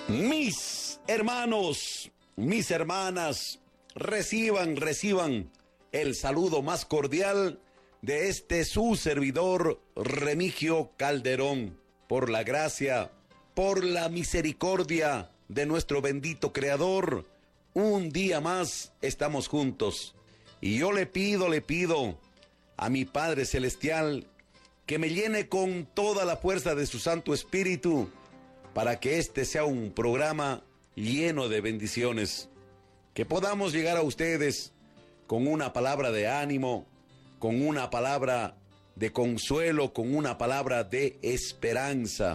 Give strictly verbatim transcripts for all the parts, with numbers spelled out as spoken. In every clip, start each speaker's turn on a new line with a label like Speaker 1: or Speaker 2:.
Speaker 1: Mis hermanos, mis hermanas, reciban, reciban el saludo más cordial de este su servidor Remigio Calderón. Por la gracia, por la misericordia de nuestro bendito Creador, un día más estamos juntos. Y yo le pido, le pido a mi Padre Celestial que me llene con toda la fuerza de su Santo Espíritu, para que este sea un programa lleno de bendiciones, que podamos llegar a ustedes con una palabra de ánimo, con una palabra de consuelo, con una palabra de esperanza.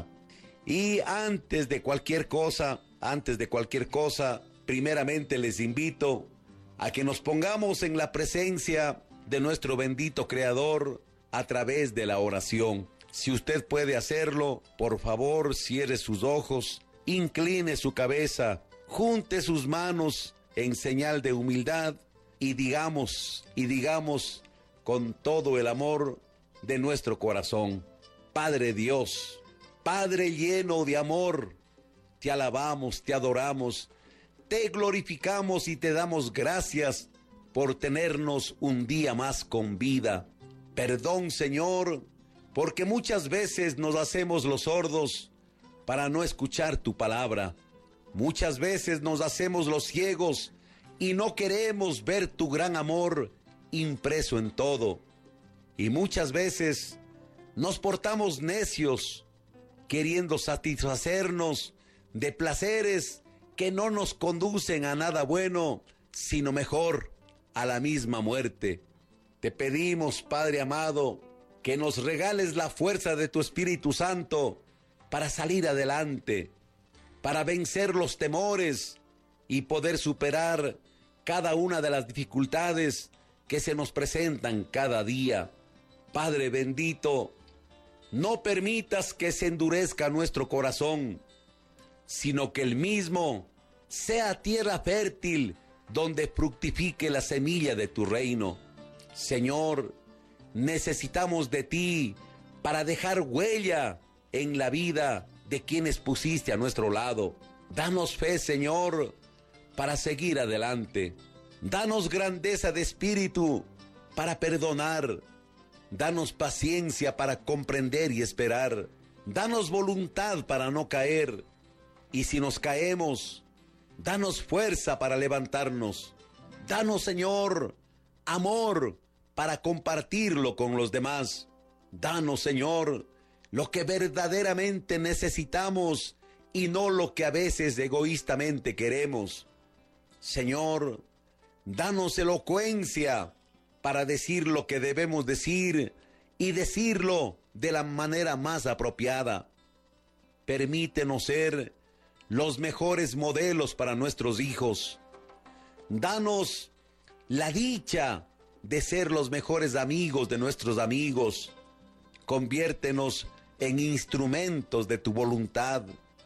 Speaker 1: Y antes de cualquier cosa, antes de cualquier cosa, primeramente les invito a que nos pongamos en la presencia de nuestro bendito Creador a través de la oración. Si usted puede hacerlo, por favor, cierre sus ojos, incline su cabeza, junte sus manos en señal de humildad y digamos, y digamos con todo el amor de nuestro corazón: Padre Dios, Padre lleno de amor, te alabamos, te adoramos, te glorificamos y te damos gracias por tenernos un día más con vida. Perdón, Señor, porque muchas veces nos hacemos los sordos para no escuchar tu palabra. Muchas veces nos hacemos los ciegos y no queremos ver tu gran amor impreso en todo. Y muchas veces nos portamos necios, queriendo satisfacernos de placeres que no nos conducen a nada bueno, sino mejor, a la misma muerte. Te pedimos, Padre amado, que nos regales la fuerza de tu Espíritu Santo para salir adelante, para vencer los temores y poder superar cada una de las dificultades que se nos presentan cada día. Padre bendito, no permitas que se endurezca nuestro corazón, sino que el mismo sea tierra fértil donde fructifique la semilla de tu reino. Señor, necesitamos de ti para dejar huella en la vida de quienes pusiste a nuestro lado. Danos fe, Señor, para seguir adelante. Danos grandeza de espíritu para perdonar. Danos paciencia para comprender y esperar. Danos voluntad para no caer. Y si nos caemos, danos fuerza para levantarnos. Danos, Señor, amor para compartirlo con los demás. Danos, Señor, lo que verdaderamente necesitamos y no lo que a veces egoístamente queremos. Señor, danos elocuencia para decir lo que debemos decir y decirlo de la manera más apropiada. Permítenos ser los mejores modelos para nuestros hijos. Danos la dicha de ser los mejores amigos de nuestros amigos. Conviértenos en instrumentos de tu voluntad.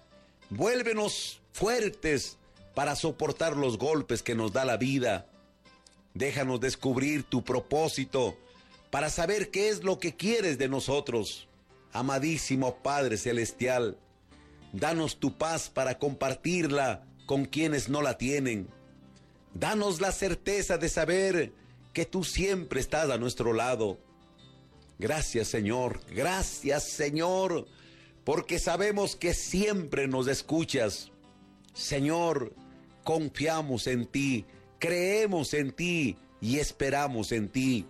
Speaker 1: Vuélvenos fuertes para soportar los golpes que nos da la vida. Déjanos descubrir tu propósito para saber qué es lo que quieres de nosotros. Amadísimo Padre Celestial, danos tu paz para compartirla con quienes no la tienen. Danos la certeza de saber que tú siempre estás a nuestro lado. Gracias, Señor, gracias, Señor, porque sabemos que siempre nos escuchas. Señor, confiamos en ti, creemos en ti y esperamos en ti.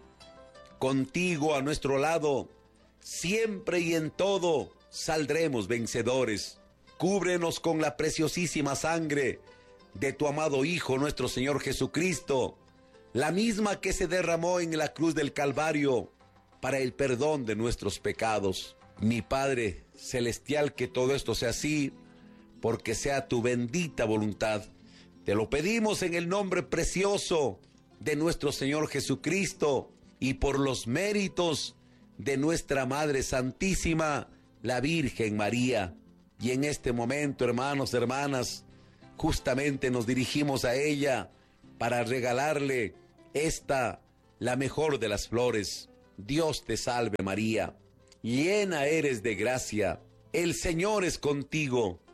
Speaker 1: Contigo a nuestro lado, siempre y en todo saldremos vencedores. Cúbrenos con la preciosísima sangre de tu amado Hijo, nuestro Señor Jesucristo, la misma que se derramó en la cruz del Calvario para el perdón de nuestros pecados. Mi Padre Celestial, que todo esto sea así, porque sea tu bendita voluntad. Te lo pedimos en el nombre precioso de nuestro Señor Jesucristo y por los méritos de nuestra Madre Santísima, la Virgen María. Y en este momento, hermanos, hermanas, justamente nos dirigimos a ella para regalarle esta, la mejor de las flores. Dios te salve María, llena eres de gracia, el Señor es contigo.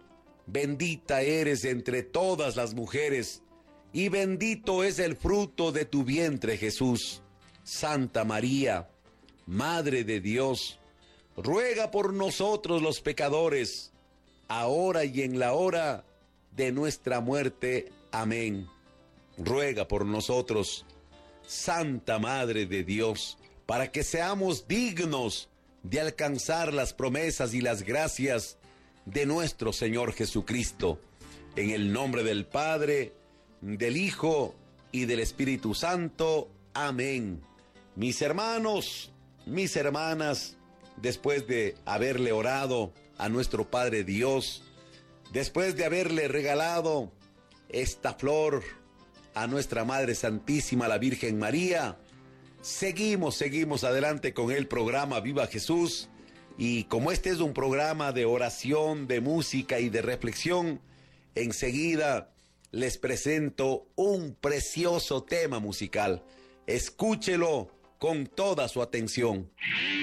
Speaker 1: bendita eres entre todas las mujeres, y bendito es el fruto de tu vientre, Jesús. Santa María, Madre de Dios, ruega por nosotros los pecadores, ahora y en la hora de nuestra muerte. Amén. Ruega por nosotros, Santa Madre de Dios, para que seamos dignos de alcanzar las promesas y las gracias de nuestro Señor Jesucristo. En el nombre del Padre, del Hijo y del Espíritu Santo. Amén. Mis hermanos, mis hermanas, después de haberle orado a nuestro Padre Dios, después de haberle regalado esta flor a nuestra Madre Santísima, la Virgen María, seguimos, seguimos adelante con el programa Viva Jesús. Y como este es un programa de oración, de música y de reflexión, enseguida les presento un precioso tema musical. Escúchelo con toda su atención.